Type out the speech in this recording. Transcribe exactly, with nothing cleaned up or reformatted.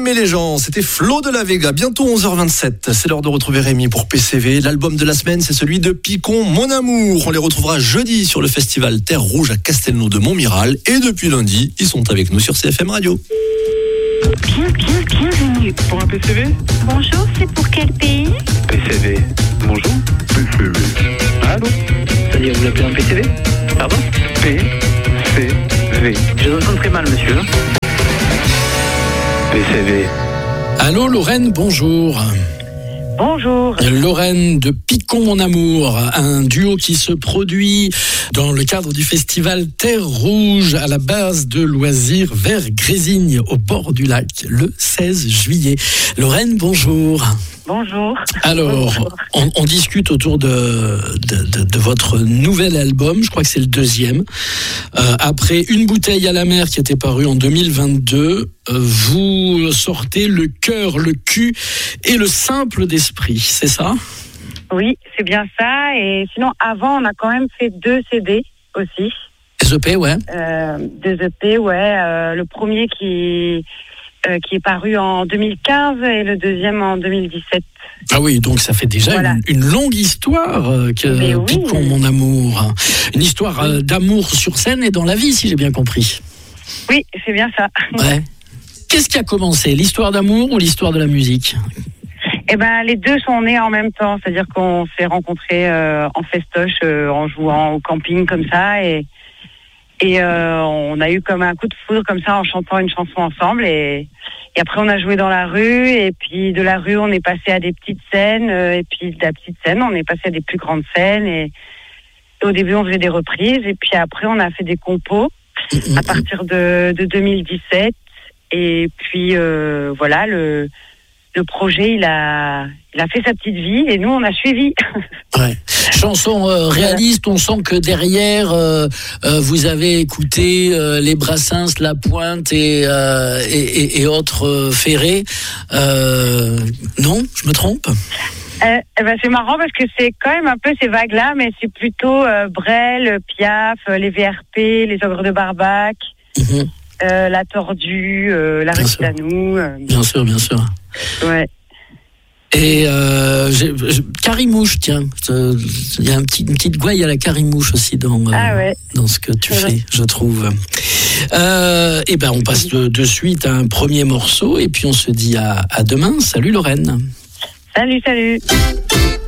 aimer les gens, c'était Flo de la Vega, bientôt onze heures vingt-sept. C'est l'heure de retrouver Rémi pour P C V. L'album de la semaine, c'est celui de Picon, Mon Amour. On les retrouvera jeudi sur le festival Terre Rouge à Castelnau de Montmiral. Et depuis lundi, ils sont avec nous sur C F M Radio. Bien, bien, bienvenue. Pour un P C V ? Bonjour, c'est pour quel pays ? P C V. Bonjour. P C V. Allô ? C'est-à-dire, vous l'appelez un P C V ? Pardon ? P C V. Je vous entends très mal, monsieur. P C V. Allô Lorraine, bonjour. Bonjour. Lorraine de Picon Mon Amour, un duo qui se produit dans le cadre du festival Terre Rouge à la base de loisirs vers Grésigne au bord du lac le seize juillet. Lorraine, bonjour. Bonjour. Alors, Bonjour. On, on discute autour de, de, de, de votre nouvel album, je crois que c'est le deuxième. Euh, après Une bouteille à la mer qui était paru en deux mille vingt-deux, euh, vous sortez Le cœur, le cul et le simple d'esprit, c'est ça ? Oui, c'est bien ça. Et sinon, avant, on a quand même fait deux C D aussi. S E P, ouais. Euh, deux E P, ouais. Euh, le premier qui... Euh, qui est paru en deux mille quinze et le deuxième en deux mille dix-sept. Ah oui, donc ça fait déjà voilà. une, une longue histoire euh, que oui. Picon Mon Amour. Une histoire euh, d'amour sur scène et dans la vie, si j'ai bien compris. Oui, c'est bien ça. Ouais. Qu'est-ce qui a commencé, l'histoire d'amour ou l'histoire de la musique ? Eh ben, les deux sont nés en même temps, c'est-à-dire qu'on s'est rencontrés euh, en festoche, euh, en jouant au camping comme ça, et Et euh, on a eu comme un coup de foudre comme ça en chantant une chanson ensemble. Et, et après, on a joué dans la rue. Et puis de la rue, on est passé à des petites scènes. Et puis de la petite scène, on est passé à des plus grandes scènes. Et, et au début, on faisait des reprises. Et puis après, on a fait des compos à partir de, de deux mille dix-sept. Et puis euh, voilà, le, le projet, il a, il a fait sa petite vie. Et nous, on a suivi. Ouais. Chanson euh, réaliste, on sent que derrière euh, euh, vous avez écouté euh, les Brassens, La Pointe et, euh, et, et, et autres euh, ferrés. Euh, non, je me trompe ? Euh, eh ben c'est marrant parce que c'est quand même un peu ces vagues-là, mais c'est plutôt euh, Brel, Piaf, euh, les V R P, les Ogres de Barbac, mmh. euh, La Tordue, euh, La Restanou. Euh... Bien sûr, bien sûr. Ouais. Et euh, j'ai, j'ai, Carimouche, tiens, il y a un petit, une petite gouaille à la Carimouche aussi dans, euh, ah ouais. dans ce que tu c'est fais, vrai. Je trouve. Euh, et ben on passe de, de suite à un premier morceau et puis on se dit à, à demain. Salut Lorraine. Salut, salut.